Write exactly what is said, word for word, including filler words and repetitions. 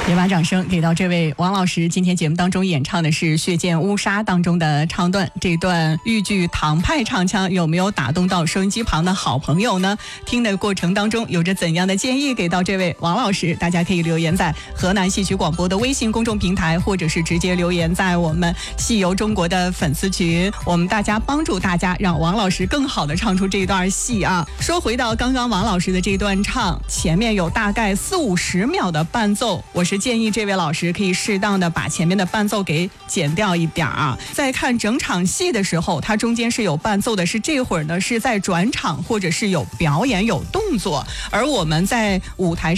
也把掌声给到这位王老师。今天节目当中演唱的是《血溅乌纱》当中的唱段，这段豫剧唐派唱腔有没有打动到收音机旁的好朋友呢？听的过程当中有着怎样的建议给到这位王老师？大家可以留言在河南戏曲广播的微信公众平台，或者是直接留言在我们戏游中国的粉丝群，我们大家帮助大家让王老师更好的唱出这一段戏啊。说回到刚刚王老师的这段唱，前面有大概四五十秒的伴奏，我是建议这位老师可以适当的把前面的伴奏给剪掉一点啊。在看整场戏的时候，它中间是有伴奏的，是这会儿呢是在转场或者是有表演有动作，而我们在舞台